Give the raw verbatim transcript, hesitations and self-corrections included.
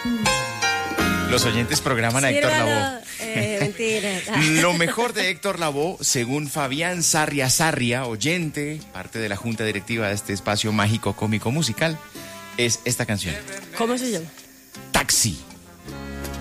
Los oyentes programan a Héctor Lavoe. Eh, mentira. Lo mejor de Héctor Lavoe, según Fabián Sarria Sarria, oyente, parte de la junta directiva de este espacio mágico cómico musical, es esta canción. ¿Cómo se llama? Taxi.